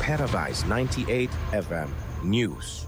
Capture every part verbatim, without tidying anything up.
Paradise ninety-eight F M News.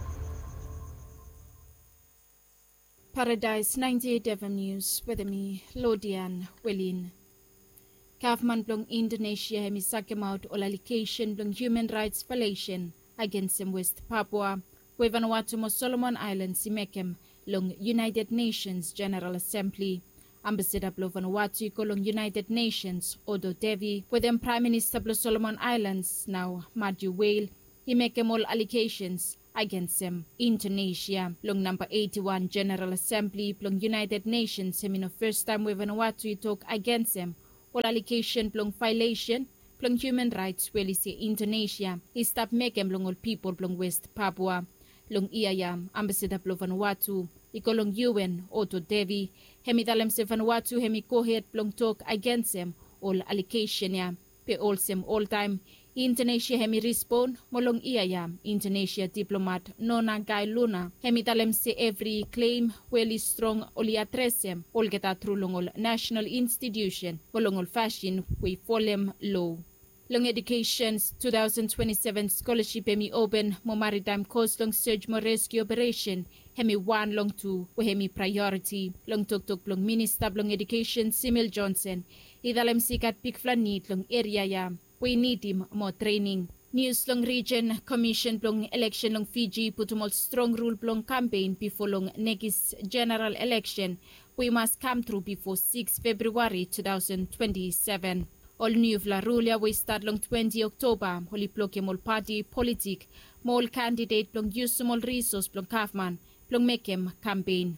Paradise ninety-eight F M News with me, Lodian Welin. Government blong Indonesia hemisake maut olalication blong human rights violation against them West Papua. We Vanuatu mo Solomon Islands simekem long United Nations General Assembly. Ambassador blo Vanuatu kolong United Nations Odo Devi with them Prime Minister blo Solomon Islands now Madu Whale. He make them all allegations against them Indonesia. Long number eighty-one General Assembly blong United Nations semino first time we Vanuatu talk against them. All allegation blong violation blong human rights well is Indonesia. He stop making blong all people blong West Papua. Long iayam Ambassador blo Vanuatu ikolong U N Odo Devi hemi dalem se Vanuatu hemi kohet blong talk against them all allegation ya pe all sem all time Indonesia hemi respond molong iayam Indonesia diplomat Nona Gai Luna hemi dalem se every claim well is strong oli atresem all geta trulong all national institution molong all fashion we folem law. Long Education's twenty twenty-seven scholarship hemi open mo maritime coast long search mo rescue operation hemi one long two we hemi priority long tok tok long minister long education Simil Johnson idalem sikat pik flanit long area ya we need him more training. News long region commission long election long Fiji putumol strong rule long campaign before long next general election we must come through before sixth February twenty twenty-seven. All new Vlarulia we start long twentieth October. Holy ploke mol party politik. Mol candidate long use mol resource long Kaufman. Long mekem campaign.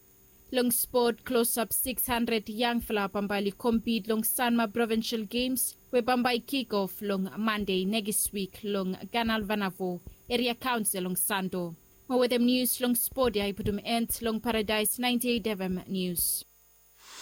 Long sport close up six hundred young fla Bambali compete long Sanma Provincial Games. We Bambai kick off long Monday next week long Ganal Vanavo. Area Council long Sando. More with them news long sport I put them end long Paradise ninety-eight F M News.